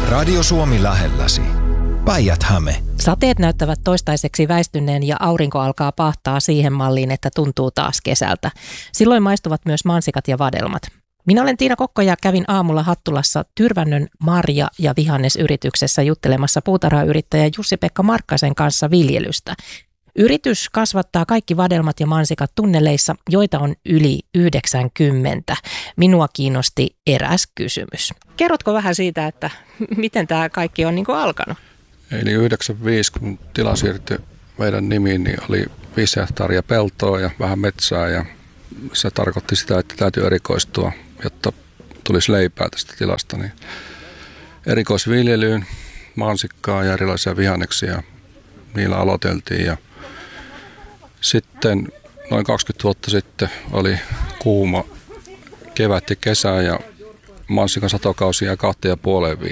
Radio Suomi lähelläsi. Päijät-Häme. Sateet näyttävät toistaiseksi väistyneen ja aurinko alkaa pahtaa siihen malliin, että tuntuu taas kesältä. Silloin maistuvat myös mansikat ja vadelmat. Minä olen Tiina Kokko ja kävin aamulla Hattulassa Tyrvännön marja- ja vihannesyrityksessä juttelemassa puutarhayrittäjä Jussi-Pekka Markkasen kanssa viljelystä. Yritys kasvattaa kaikki vadelmat ja mansikat tunneleissa, joita on yli 90. Minua kiinnosti eräs kysymys. Kerrotko vähän siitä, että miten tämä kaikki on alkanut? Eli 95, kun tila siirtyi meidän nimiin, niin oli 5 hehtaaria peltoa ja vähän metsää. Ja se tarkoitti sitä, että täytyy erikoistua, jotta tulisi leipää tästä tilasta. Niin erikoisviljelyyn, mansikkaa ja erilaisia vihanneksia, niillä aloiteltiin. Ja sitten noin 20 vuotta sitten oli kuuma kevät ja kesä ja mansikan satokausi jäi 2,5